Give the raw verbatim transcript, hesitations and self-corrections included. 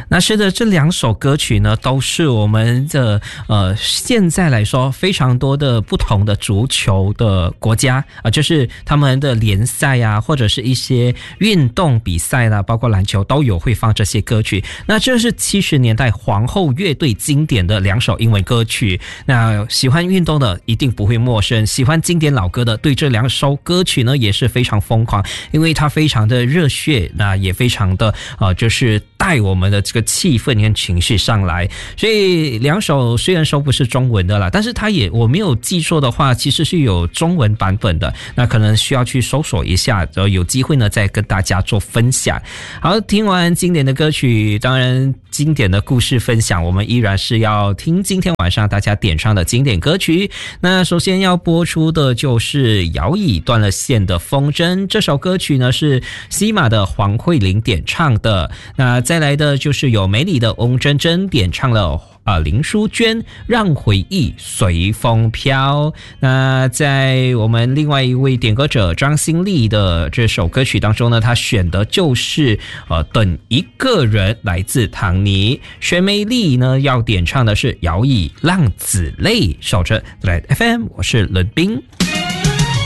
那是的，这两首歌曲呢，都是我们的呃现在来说非常多的不同的足球的国家啊、呃，就是他们的联赛啊，或者是一些运动比赛啦，包括篮球都有会放这些歌曲。那这是七十年代皇后乐队经典的两首英文歌曲。那喜欢运动的一定不会陌生，喜欢经典老歌的对这两首歌曲呢也是非常疯狂，因为它非常的热血，那也非常的呃就是带我们的这个气氛跟情绪上来。所以两首虽然说不是中文的啦，但是它也我没有记错的话其实是有中文版本的，那可能需要去搜索一下，然后有机会呢再跟大家做分享。好，听完经典的歌曲，当然经典的故事分享，我们依然是要听今天晚上大家点唱的经典歌曲。那首先要播出的就是摇椅断了线的风筝，这首歌曲呢是西马的黄慧玲点唱的。那再来的就是有美丽的翁真真点唱了啊，林淑娟让回忆随风飘。那在我们另外一位点歌者张新丽的这首歌曲当中呢，他选的就是呃等一个人，来自唐尼。薛美丽呢要点唱的是摇椅浪子泪。守着 F M， 我是伦斌。